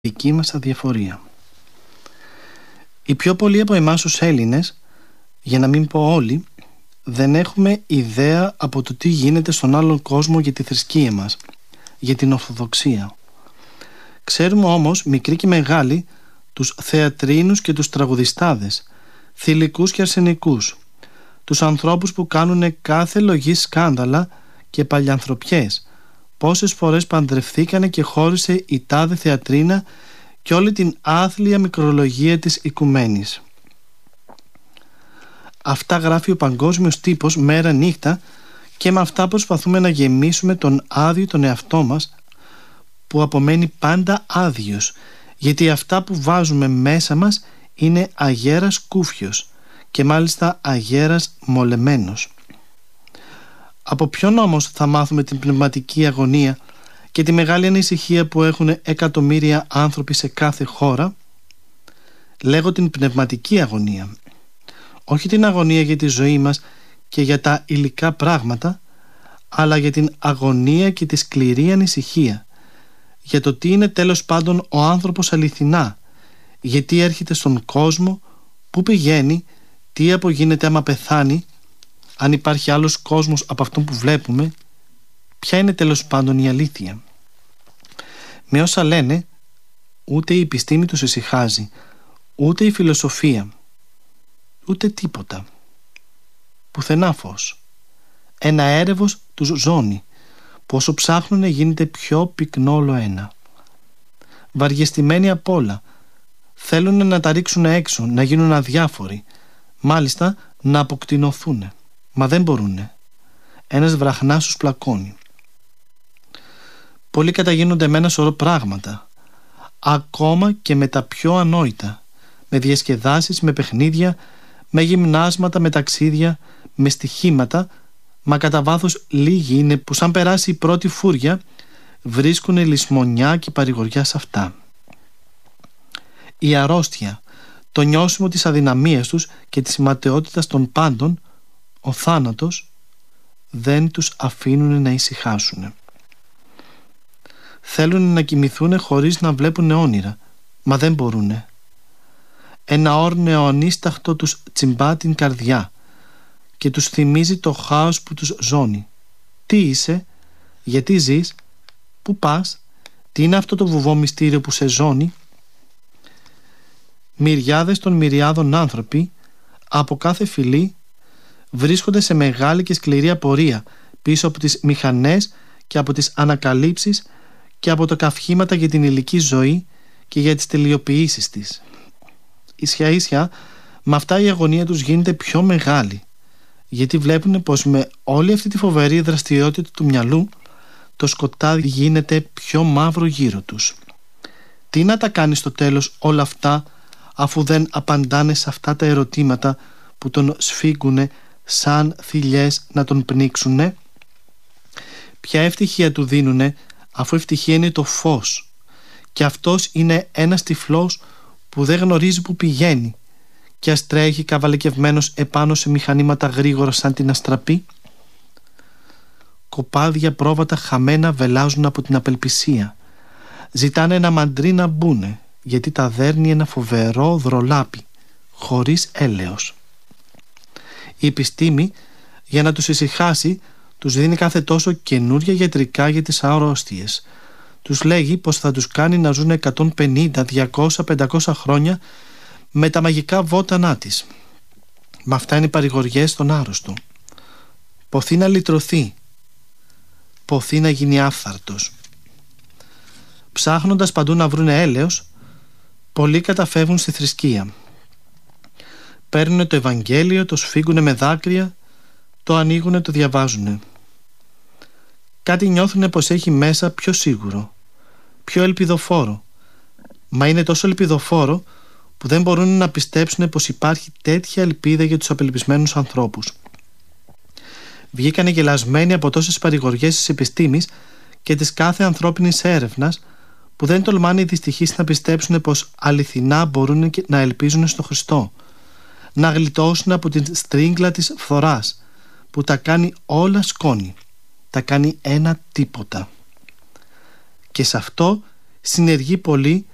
δική μας αδιαφορία. Οι πιο πολλοί από εμάς ως Έλληνες, για να μην πω όλοι, δεν έχουμε ιδέα από το τι γίνεται στον άλλον κόσμο για τη θρησκεία μας, για την Ορθοδοξία. Ξέρουμε όμως, μικροί και μεγάλοι, τους θεατρίνους και τους τραγουδιστάδες, θηλυκούς και αρσενικούς, τους ανθρώπους που κάνουν κάθε λογή σκάνδαλα και παλιανθρωπιές, πόσες φορές παντρευθήκανε και χώρισε η τάδε θεατρίνα, και όλη την άθλια μικρολογία της οικουμένης. Αυτά γράφει ο παγκόσμιος τύπος μέρα νύχτα, και με αυτά προσπαθούμε να γεμίσουμε τον άδειο τον εαυτό μας, που απομένει πάντα άδειος, γιατί αυτά που βάζουμε μέσα μας είναι αγέρας κούφιος και μάλιστα αγέρας μολεμένος. Από ποιον όμως θα μάθουμε την πνευματική αγωνία και τη μεγάλη ανησυχία που έχουν εκατομμύρια άνθρωποι σε κάθε χώρα? Λέγω την πνευματική αγωνία, όχι την αγωνία για τη ζωή μας και για τα υλικά πράγματα, αλλά για την αγωνία και τη σκληρή ανησυχία για το τι είναι τέλος πάντων ο άνθρωπος αληθινά, γιατί έρχεται στον κόσμο, πού πηγαίνει, τι απογίνεται άμα πεθάνει, αν υπάρχει άλλος κόσμος από αυτόν που βλέπουμε, ποια είναι τέλος πάντων η αλήθεια. Με όσα λένε, ούτε η επιστήμη τους ησυχάζει, ούτε η φιλοσοφία, ούτε τίποτα. Πουθενά φως. Ένα έρευος τους ζώνει, που όσο ψάχνουνε γίνεται πιο πυκνό όλο ένα. Βαριεστημένοι απ' όλα, θέλουν να τα ρίξουν έξω, να γίνουν αδιάφοροι, μάλιστα να αποκτηνωθούν, μα δεν μπορούνε. Ένας βραχνάς τους πλακώνει. Πολλοί καταγίνονται με ένα σωρό πράγματα, ακόμα και με τα πιο ανόητα, με διασκεδάσεις, με παιχνίδια, με γυμνάσματα, με ταξίδια, με στοιχήματα, μα κατά βάθος λίγοι είναι που σαν περάσει η πρώτη φούρια βρίσκουν λησμονιά και παρηγοριά σε αυτά. Η αρρώστια, το νιώσιμο της αδυναμίας τους και της ματαιότητας των πάντων, ο θάνατος, δεν τους αφήνουν να ησυχάσουν. Θέλουν να κοιμηθούν χωρίς να βλέπουν όνειρα, μα δεν μπορούνε. Ένα όρνεο ανίσταχτο τους τσιμπά την καρδιά και τους θυμίζει το χάος που τους ζώνει. Τι είσαι, γιατί ζεις, πού πας, τι είναι αυτό το βουβό μυστήριο που σε ζώνει? Μυριάδες των μυριάδων άνθρωποι από κάθε φυλή βρίσκονται σε μεγάλη και σκληρή απορία πίσω από τις μηχανές και από τις ανακαλύψεις και από τα καυχήματα για την υλική ζωή και για τις τελειοποιήσεις της. Ίσια ίσια με αυτά η αγωνία τους γίνεται πιο μεγάλη, γιατί βλέπουν πως με όλη αυτή τη φοβερή δραστηριότητα του μυαλού το σκοτάδι γίνεται πιο μαύρο γύρω τους. Τι να τα κάνει στο τέλος όλα αυτά, αφού δεν απαντάνε σε αυτά τα ερωτήματα που τον σφίγγουνε σαν θηλιές να τον πνίξουνε? Ποια ευτυχία του δίνουνε, αφού ευτυχία είναι το φως, και αυτός είναι ένας τυφλός που δεν γνωρίζει που πηγαίνει και ας τρέχει καβαλικευμένος επάνω σε μηχανήματα γρήγορα σαν την αστραπή? Κοπάδια πρόβατα χαμένα βελάζουν από την απελπισία. Ζητάνε ένα μαντρί να μπουνε, γιατί τα δέρνει ένα φοβερό δρολάπι, χωρίς έλεος. Η επιστήμη, για να τους ησυχάσει, τους δίνει κάθε τόσο καινούρια γιατρικά για τις αρρώστιες. Τους λέγει πως θα τους κάνει να ζουν 150, 200, 500 χρόνια με τα μαγικά βότανά της. Μα αυτά είναι παρηγοριές στον άρρωστο. Ποθεί να λυτρωθεί, ποθεί να γίνει άφθαρτος. Ψάχνοντας παντού να βρούνε έλεος, πολλοί καταφεύγουν στη θρησκεία. Παίρνουνε το Ευαγγέλιο, το σφίγγουνε με δάκρυα, το ανοίγουνε, το διαβάζουνε. Κάτι νιώθουνε πως έχει μέσα πιο σίγουρο, πιο ελπιδοφόρο. Μα είναι τόσο ελπιδοφόρο που δεν μπορούν να πιστέψουν πως υπάρχει τέτοια ελπίδα για τους απελπισμένους ανθρώπους. Βγήκανε γελασμένοι από τόσες παρηγοριές της επιστήμης και της κάθε ανθρώπινης έρευνας, που δεν τολμάνε οι δυστυχείς να πιστέψουν πως αληθινά μπορούν να ελπίζουν στο Χριστό, να γλιτώσουν από την στρίγγλα της φθοράς που τα κάνει όλα σκόνη, τα κάνει ένα τίποτα. Και σε αυτό συνεργεί πολύ